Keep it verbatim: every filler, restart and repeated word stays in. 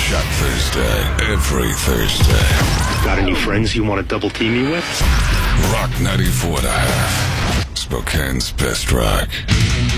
Shot Thursday, every Thursday. Got any friends you want to double team me with? Rock ninety-four and a half. Spokane's best rock.